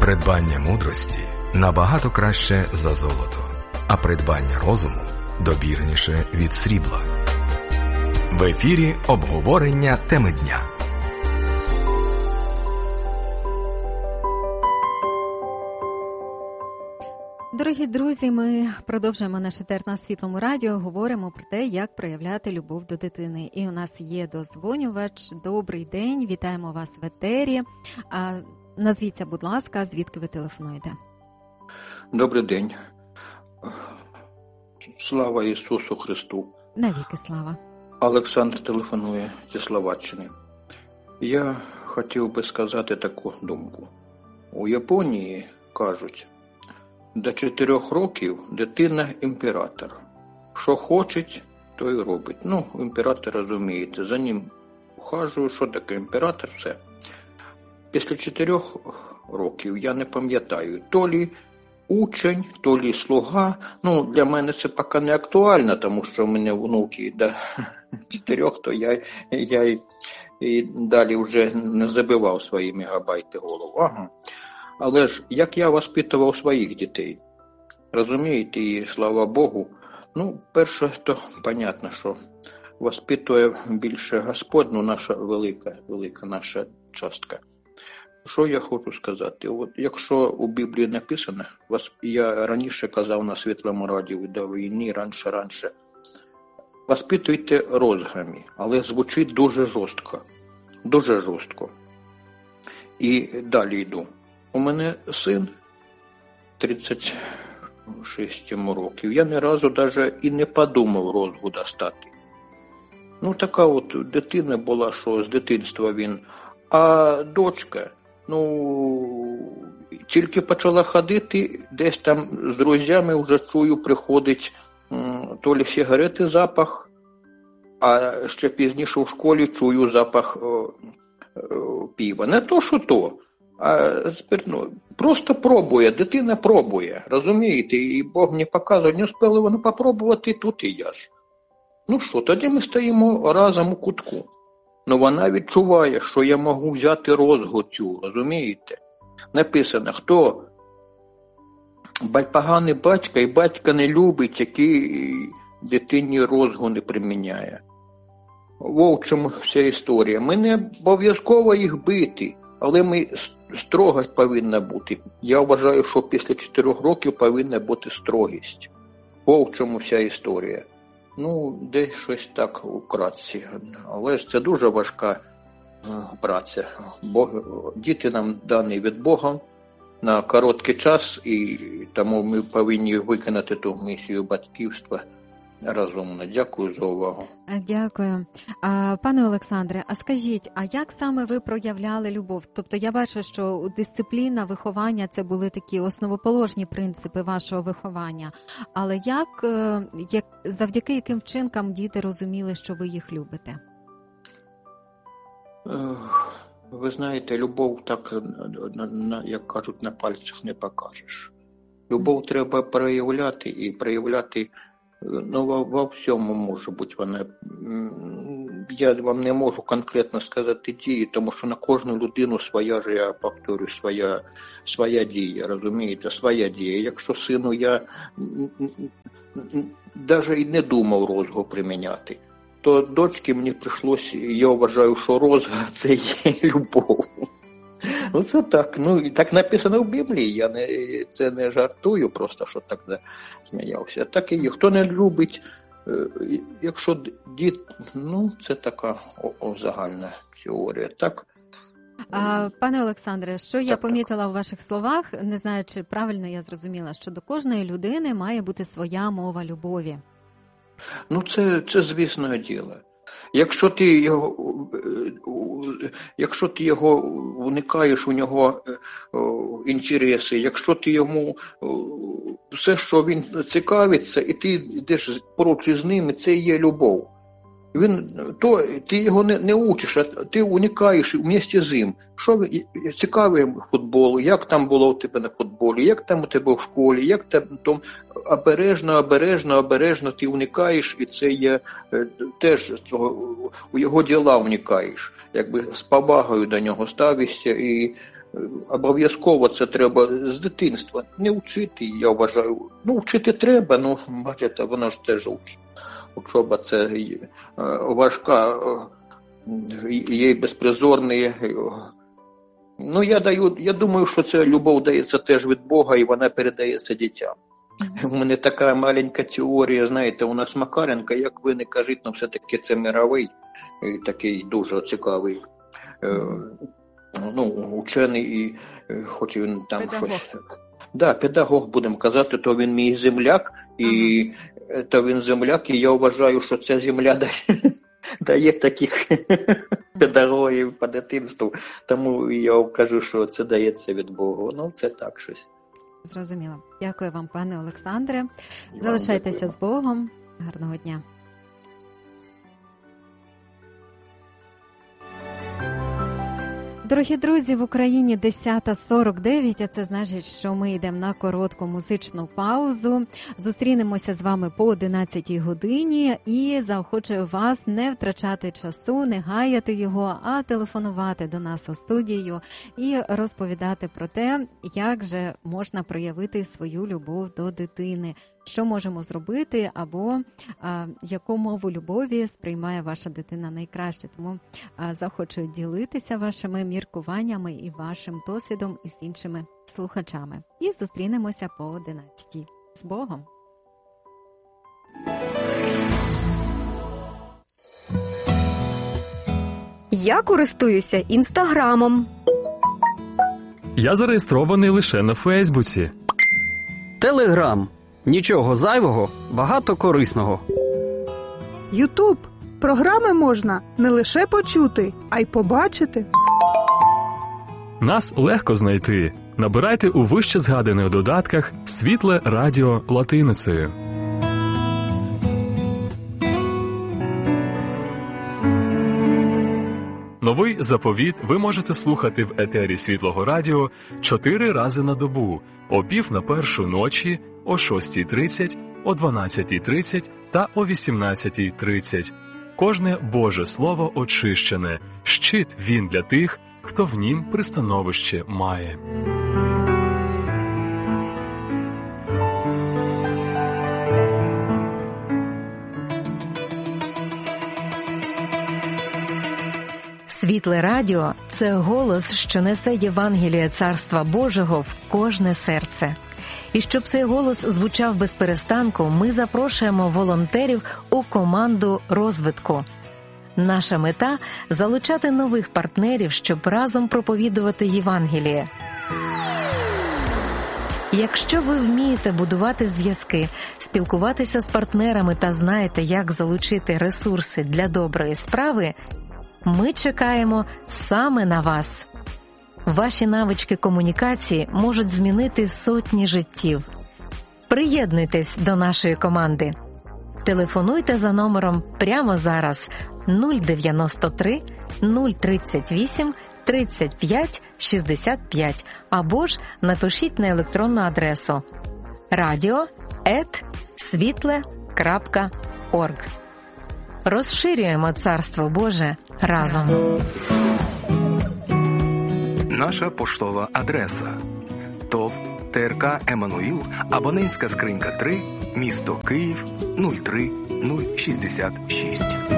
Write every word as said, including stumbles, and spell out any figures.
Придбання мудрості набагато краще за золото, а придбання розуму добірніше від срібла. В ефірі обговорення теми дня. Дорогі друзі, ми продовжуємо наш етер на Світлому радіо, говоримо про те, як проявляти любов до дитини. І у нас є дозвонювач. Добрий день, вітаємо вас в етері. А, назвіться, будь ласка, звідки ви телефонуєте? Добрий день. Слава Ісусу Христу. Навіки слава. Олександр телефонує зі Словаччини. Я хотів би сказати таку думку. У Японії кажуть, до чотирьох років дитина імператор. Що хоче, то й робить. Ну, імператор, розумієте, за ним ухажую, що таке імператор, все. Після чотирьох років, я не пам'ятаю, то лі учень, то лі слуга. Ну, для мене це поки не актуально, тому що в мене внуки до чотирьох, то я, я і, і далі вже не забивав свої мегабайти голову. Ага. Але ж, як я воспитував своїх дітей, розумієте, і слава Богу, ну, перше, то, понятно, що воспитує більше Господь, ну, наша велика, велика наша частка. Що я хочу сказати? От, якщо у Біблії написано, я раніше казав на Світлому радіо до війни, раніше-раніше, воспитуйте розгами, але звучить дуже жорстко, дуже жорстко. І далі йду. У мене син тридцять шість років. Я ні разу навіть і не подумав розгу достати. Ну, така от дитина була, що з дитинства він. А дочка, ну, тільки почала ходити, десь там з друзями вже чую, приходить то лі сигарети запах, а ще пізніше в школі чую запах о, о, пива. Не то, що то. А спиртно. Просто пробує, дитина пробує, розумієте, і Бог мені показує, не успіли вони попробувати, тут і я ж. Ну що, тоді ми стоїмо разом у кутку. Ну вона відчуває, що я можу взяти розгу цю, розумієте? Написано, хто поганий батько і батька не любить, який дитині розгу не приміняє. Вовчим вся історія. Ми не обов'язково їх бити, але ми строгість повинна бути. Я вважаю, що після чотирьох років повинна бути строгість. О, в чому вся історія. Ну, десь щось так вкратці. Але ж це дуже важка праця. Бо діти нам дані від Бога на короткий час, і тому ми повинні виконати ту місію батьківства розумно. Дякую за увагу. Дякую. А, пане Олександре, а скажіть, а як саме ви проявляли любов? Тобто я бачу, що дисципліна, виховання – це були такі основоположні принципи вашого виховання. Але як, як завдяки яким вчинкам діти розуміли, що ви їх любите? Ви знаєте, любов так, як кажуть, на пальцях не покажеш. Любов треба проявляти і проявляти. Ну, во, во всьому може бути вона. Я вам не можу конкретно сказати дії, тому що на кожну людину своя ж, я повторюю, своя, своя дія, розумієте, своя дія. Якщо сину я навіть і не думав розгу приміняти, то дочці мені прийшлося, я вважаю, що розга – це є любов. Оце так, ну і так написано в Біблії, я не, це не жартую, просто що так сміявся. Так і є, хто не любить, якщо дід, ну це така о, о, загальна теорія, так? А, пане Олександре, що я так, помітила так. у ваших словах, не знаю, чи правильно я зрозуміла, що до кожної людини має бути своя мова любові. Ну це, це звісне діло. Якщо ти його, якщо ти його уникаєш, у нього інтереси, якщо ти йому все, що він цікавиться, і ти йдеш поруч із ним, це є любов. Він, то, ти його не, не учиш, а ти уникаєш вместе з ним. Що він цікавий футбол, як там було у тебе на футболі, як там у тебе в школі, як там, там обережно, обережно, обережно ти уникаєш, і це є теж у його діла уникаєш. Якби з повагою до нього ставишся і обов'язково це треба з дитинства. Не вчити, я вважаю. Ну, вчити треба, ну, бачите, воно ж теж учить. Учоба це важка, є й безпризорний. Ну, я даю, я думаю, що ця любов дається теж від Бога, і вона передається дітям. У мене така маленька теорія, знаєте, у нас Макаренко, як ви не кажіть, але все-таки це мировий, такий дуже цікавий, ну, учений, і хоч він там педагог. щось... Да, педагог, будемо казати, то він мій земляк, і ага. то він земляк, і я вважаю, що ця земля дає, дає таких педагогів по дитинству, тому я кажу, що це дається від Бога. Ну, це так щось. Зрозуміло. Дякую вам, пане Олександре. Залишайтеся з Богом. Гарного дня. Дорогі друзі, в Україні десята сорок дев'ять, а це значить, що ми йдемо на коротку музичну паузу. Зустрінемося з вами по одинадцятій годині і заохочую вас не втрачати часу, не гаяти його, а телефонувати до нас у студію і розповідати про те, як же можна проявити свою любов до дитини. Що можемо зробити, або а, яку мову любові сприймає ваша дитина найкраще. Тому а, захочу ділитися вашими міркуваннями і вашим досвідом із іншими слухачами. І зустрінемося по одинадцятій. З Богом! Я користуюся Інстаграмом. Я зареєстрований лише на Фейсбуці. Телеграм. Нічого зайвого, багато корисного. Ютуб. Програми можна не лише почути, а й побачити. Нас легко знайти. Набирайте у вище згаданих додатках «Світле радіо» латиницею. Новий заповіт ви можете слухати в етері Світлого радіо чотири рази на добу, о пів на першу ночі, о шостій тридцять, о дванадцятій тридцять та о вісімнадцятій тридцять. Кожне Боже Слово очищене, щит він для тих, хто в нім пристановище має. Світле радіо – це голос, що несе Євангеліє Царства Божого в кожне серце. І щоб цей голос звучав без перестанку, ми запрошуємо волонтерів у команду розвитку. Наша мета – залучати нових партнерів, щоб разом проповідувати Євангеліє. Якщо ви вмієте будувати зв'язки, спілкуватися з партнерами та знаєте, як залучити ресурси для доброї справи, ми чекаємо саме на вас. Ваші навички комунікації можуть змінити сотні життів. Приєднуйтесь до нашої команди. Телефонуйте за номером прямо зараз нуль дев'яносто три нуль тридцять вісім тридцять п'ять шістдесят п'ять або ж напишіть на електронну адресу радіо ет світле крапка орг. Розширюємо Царство Боже разом. Наша поштова адреса ТОВ ТРК «Еммануїл», абонентська скринька три, місто Київ нуль три нуль шістдесят шість.